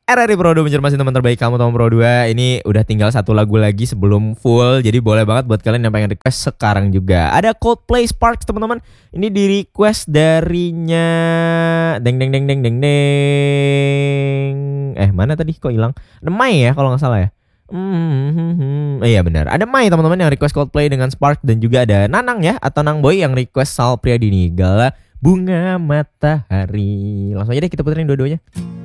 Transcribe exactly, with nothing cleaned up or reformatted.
R R I Pro dua mencermati teman terbaik kamu teman Pro dua. Ini udah tinggal satu lagu lagi sebelum full. Jadi boleh banget buat kalian yang pengen request sekarang juga. Ada Coldplay Sparks teman-teman. Ini di request darinya deng deng deng deng deng deng. Eh mana tadi kok hilang? Ada Mai ya kalau nggak salah ya. Hmm, eh, iya benar. Ada Mai teman-teman yang request Coldplay dengan Spark, dan juga ada Nanang ya atau Nang Boy yang request Sal Priadini Gala Bunga Matahari. Langsung aja deh kita puterin dua-duanya.